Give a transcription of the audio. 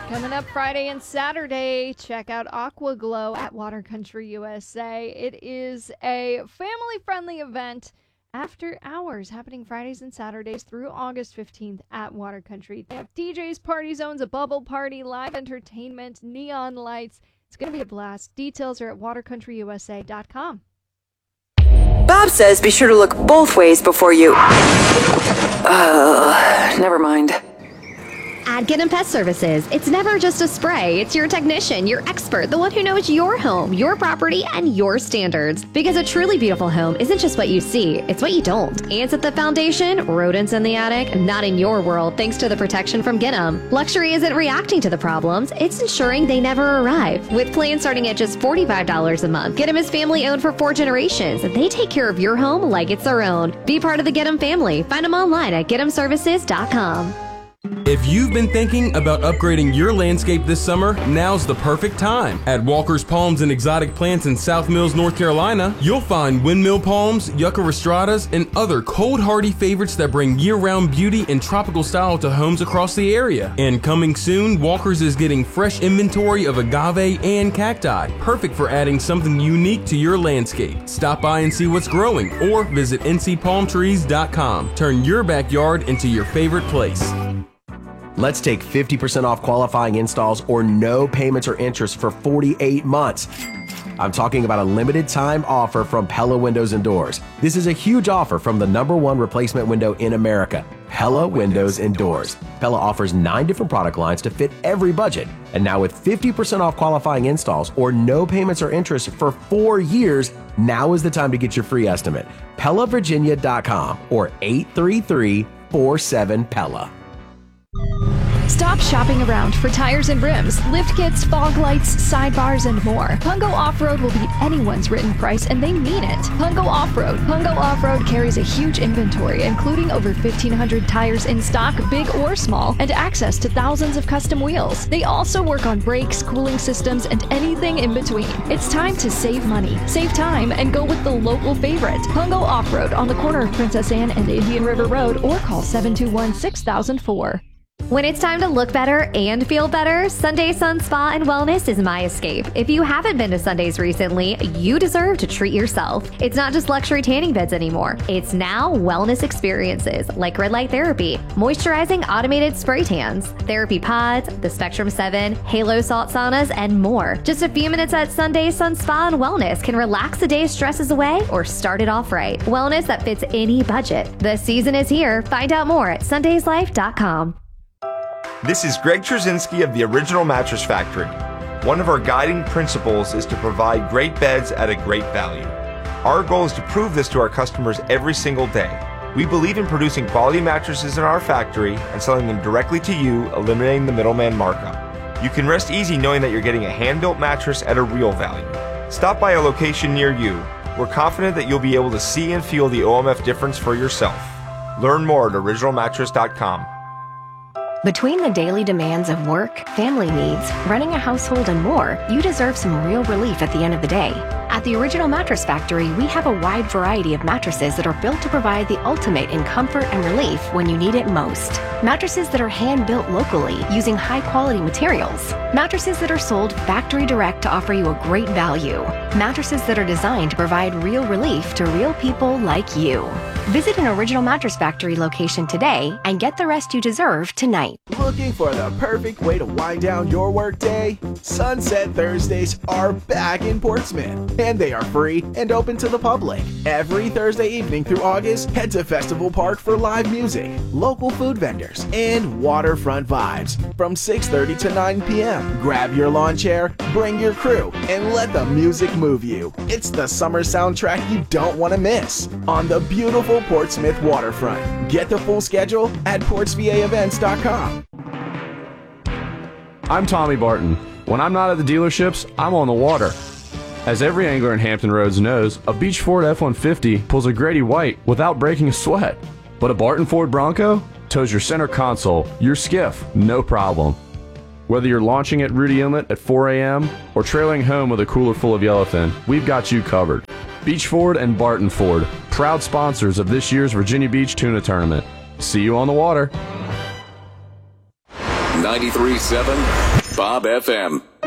Coming up Friday and Saturday, check out Aqua Glow at Water Country USA. It is a family-friendly event after hours happening Fridays and Saturdays through August 15th at Water Country. They have DJs, party zones, a bubble party, live entertainment, neon lights. It's going to be a blast. Details are at watercountryusa.com. Bob says be sure to look both ways before you... never mind. At Get 'em Pet Services, it's never just a spray. It's your technician, your expert, the one who knows your home, your property, and your standards. Because a truly beautiful home isn't just what you see, it's what you don't. Ants at the foundation, rodents in the attic, not in your world thanks to the protection from Get 'em. Luxury isn't reacting to the problems, it's ensuring they never arrive. With plans starting at just $45 a month, Get 'em is family owned for 4 generations. They take care of your home like it's their own. Be part of the Get 'em family. Find them online at getemservices.com. If you've been thinking about upgrading your landscape this summer, now's the perfect time. At Walker's Palms and Exotic Plants in South Mills, North Carolina, you'll find windmill palms, yucca rostratas, and other cold-hardy favorites that bring year-round beauty and tropical style to homes across the area. And coming soon, Walker's is getting fresh inventory of agave and cacti, perfect for adding something unique to your landscape. Stop by and see what's growing, or visit ncpalmtrees.com. Turn your backyard into your favorite place. Let's take 50% off qualifying installs or no payments or interest for 48 months. I'm talking about a limited time offer from Pella Windows and Doors. This is a huge offer from the #1 replacement window in America, Pella Windows and Doors. Pella offers 9 different product lines to fit every budget. And now with 50% off qualifying installs or no payments or interest for 4 years, now is the time to get your free estimate. PellaVirginia.com or 833-47-PELLA. Stop shopping around for tires and rims, lift kits, fog lights, sidebars, and more. Pungo Off-Road will beat anyone's written price, and they mean it. Pungo Off-Road. Pungo Off-Road carries a huge inventory, including over 1,500 tires in stock, big or small, and access to thousands of custom wheels. They also work on brakes, cooling systems, and anything in between. It's time to save money, save time, and go with the local favorite. Pungo Off-Road on the corner of Princess Anne and Indian River Road, or call 721-6004. When it's time to look better and feel better, Sunday Sun Spa and Wellness is my escape. If you haven't been to Sundays recently, you deserve to treat yourself. It's not just luxury tanning beds anymore. It's now wellness experiences like red light therapy, moisturizing automated spray tans, therapy pods, the Spectrum 7, Halo salt saunas, and more. Just a few minutes at Sunday Sun Spa and Wellness can relax the day's stresses away or start it off right. Wellness that fits any budget. The season is here. Find out more at sundayslife.com. This is Greg Trzynski of the Original Mattress Factory. One of our guiding principles is to provide great beds at a great value. Our goal is to prove this to our customers every single day. We believe in producing quality mattresses in our factory and selling them directly to you, eliminating the middleman markup. You can rest easy knowing that you're getting a hand-built mattress at a real value. Stop by a location near you. We're confident that you'll be able to see and feel the OMF difference for yourself. Learn more at originalmattress.com. Between the daily demands of work, family needs, running a household, and more, you deserve some real relief at the end of the day. At the Original Mattress Factory, we have a wide variety of mattresses that are built to provide the ultimate in comfort and relief when you need it most. Mattresses that are hand-built locally using high-quality materials. Mattresses that are sold factory direct to offer you a great value. Mattresses that are designed to provide real relief to real people like you. Visit an Original Mattress Factory location today and get the rest you deserve tonight. Looking for the perfect way to wind down your workday? Sunset Thursdays are back in Portsmouth, and they are free and open to the public. Every Thursday evening through August, head to Festival Park for live music, local food vendors, and waterfront vibes from 6:30 to 9 p.m. Grab your lawn chair, bring your crew, and let the music move you. It's the summer soundtrack you don't want to miss on the beautiful Portsmouth waterfront. Get the full schedule at portsvaevents.com. I'm Tommy Barton. When I'm not at the dealerships, I'm on the water. As every angler in Hampton Roads knows, a Beach Ford F-150 pulls a Grady White without breaking a sweat. But a Barton Ford Bronco tows your center console, your skiff, no problem. Whether you're launching at Rudy Inlet at 4 a.m. or trailing home with a cooler full of yellowfin, we've got you covered. Beach Ford and Barton Ford, proud sponsors of this year's Virginia Beach Tuna Tournament. See you on the water. 93.7 Bob FM.